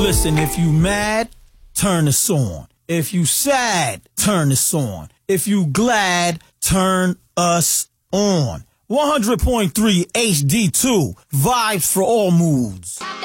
Listen, if you mad, turn this on. If you sad, turn this on. If you glad, turn us on. 100.3 HD2, vibes for all moods.